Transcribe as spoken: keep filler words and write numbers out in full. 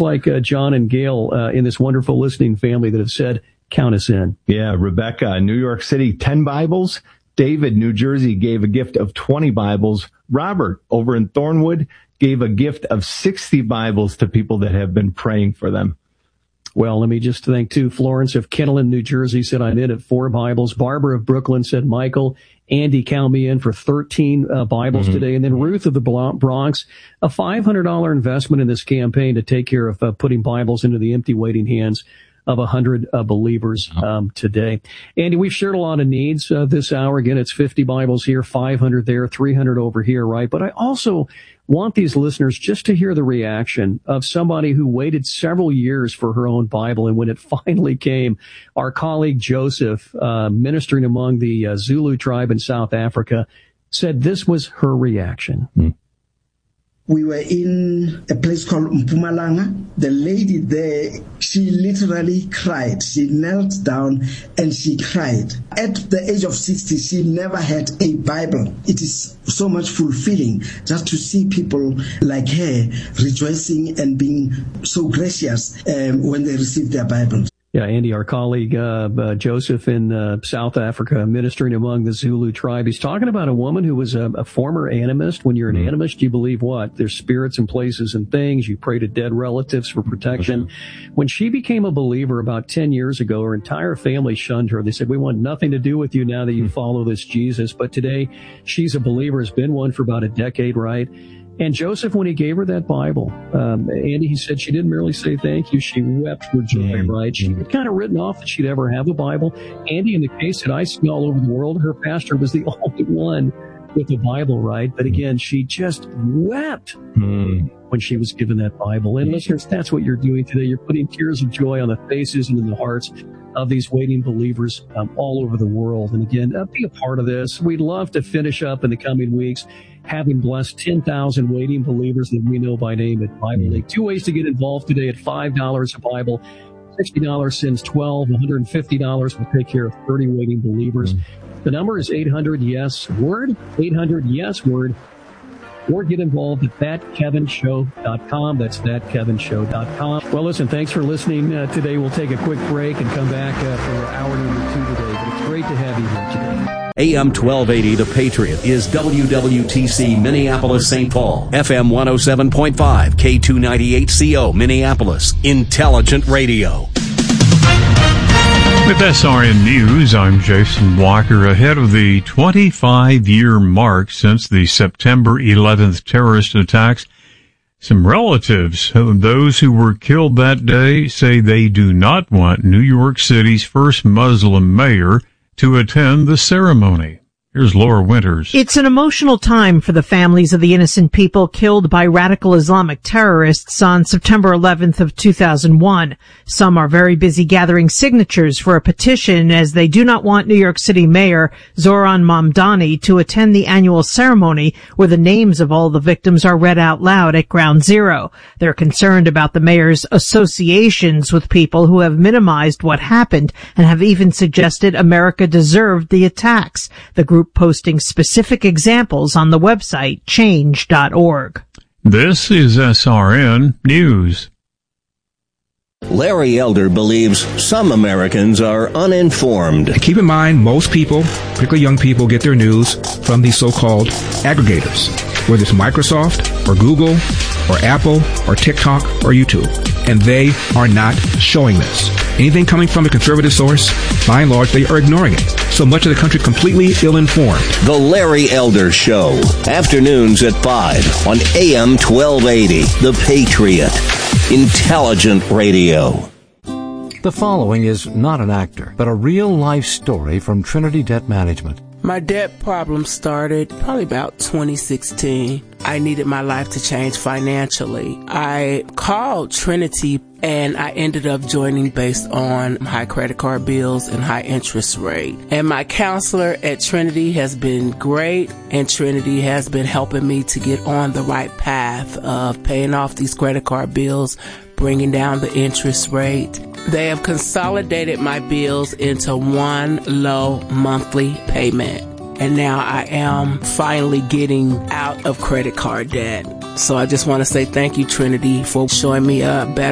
like uh, John and Gail uh, in this wonderful listening family that have said, count us in. Yeah, Rebecca, New York City, ten Bibles. David, New Jersey, gave a gift of twenty Bibles. Robert, over in Thornwood, gave a gift of sixty Bibles to people that have been praying for them. Well, let me just thank, too, Florence of Kentland, New Jersey, said I'm in at four Bibles. Barbara of Brooklyn said, Michael, Andy, count me in for thirteen uh, Bibles mm-hmm. today. And then Ruth of the Bronx, a five hundred dollars investment in this campaign to take care of uh, putting Bibles into the empty waiting hands of a hundred uh, believers um, today. Andy, we've shared a lot of needs uh, this hour. Again, it's fifty Bibles here, five hundred there, three hundred over here, right? But I also want these listeners just to hear the reaction of somebody who waited several years for her own Bible. And when it finally came, our colleague Joseph, uh, ministering among the uh, Zulu tribe in South Africa, said this was her reaction. Mm. We were in a place called Mpumalanga. The lady there, she literally cried. She knelt down and she cried. At the age of sixty, she never had a Bible. It is so much fulfilling just to see people like her rejoicing and being so gracious um, when they receive their Bibles. Yeah, Andy, our colleague uh, uh, Joseph in uh, South Africa, ministering among the Zulu tribe. He's talking about a woman who was a, a former animist. When you're an mm-hmm. animist, you believe what? There's spirits and places and things. You pray to dead relatives for protection. Mm-hmm. When she became a believer about ten years ago, her entire family shunned her. They said, we want nothing to do with you now that you mm-hmm. follow this Jesus. But today, she's a believer, has been one for about a decade, right? And Joseph, when he gave her that Bible, um, Andy, he said she didn't merely say thank you, she wept for joy, mm-hmm. right? She had kind of written off that she'd ever have a Bible. Andy, in the case that I see all over the world, her pastor was the only one with a Bible, right? But again, she just wept mm-hmm. when she was given that Bible. And listeners, that's what you're doing today. You're putting tears of joy on the faces and in the hearts of these waiting believers um, all over the world. And again, uh, be a part of this. We'd love to finish up in the coming weeks having blessed ten thousand waiting believers that we know by name at Bible League. Two ways to get involved today at five dollars a Bible. sixty dollars sends twelve. one hundred fifty dollars will take care of thirty waiting believers. Mm-hmm. The number is eight hundred yes word, eight hundred yes word, or get involved at that kevin show dot com. That's that kevin show dot com. Well, listen, thanks for listening uh, today. We'll take a quick break and come back uh, for hour number two today. But it's great to have you here today. A M twelve eighty, The Patriot, is W W T C Minneapolis, Saint Paul. F M one oh seven point five, K two ninety-eight C O, Minneapolis. Intelligent Radio. With S R N News, I'm Jason Walker. Ahead of the twenty-five year mark since the September eleventh terrorist attacks, some relatives of those who were killed that day say they do not want New York City's first Muslim mayor to attend the ceremony. Here's Laura Winters. It's an emotional time for the families of the innocent people killed by radical Islamic terrorists on September eleventh of two thousand one. Some are very busy gathering signatures for a petition as they do not want New York City Mayor Zohran Mamdani to attend the annual ceremony where the names of all the victims are read out loud at Ground Zero. They're concerned about the mayor's associations with people who have minimized what happened and have even suggested America deserved the attacks. The group posting specific examples on the website change dot org. This is S R N News. Larry Elder believes some Americans are uninformed. Keep in mind, most people, particularly young people, get their news from these so-called aggregators, whether it's Microsoft or Google or Apple or TikTok or YouTube. And they are not showing this. Anything coming from a conservative source, by and large, they are ignoring it. So much of the country completely ill-informed. The Larry Elder Show, afternoons at five on A M twelve eighty, The Patriot. Intelligent Radio. The following is not an actor, but a real-life story from Trinity Debt Management. My debt problem started probably about twenty sixteen. I needed my life to change financially. I called Trinity and I ended up joining based on high credit card bills and high interest rate. And my counselor at Trinity has been great, and Trinity has been helping me to get on the right path of paying off these credit card bills, bringing down the interest rate. They have consolidated my bills into one low monthly payment. And now I am finally getting out of credit card debt. So I just want to say thank you, Trinity, for showing me a better